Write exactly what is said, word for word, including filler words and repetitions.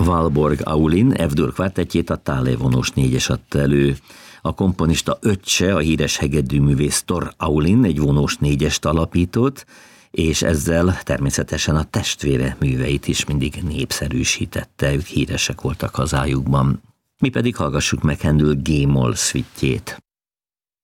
Valborg Aulin F-dur kvártettjét a Thaler vonós négyes adta elő. A komponista öccse, a híres hegedűművész Thor Aulin egy vonós négyest alapított, és ezzel természetesen a testvére műveit is mindig népszerűsítette, ők híresek voltak hazájukban. Mi pedig hallgassuk meg Händel G-moll szvittjét.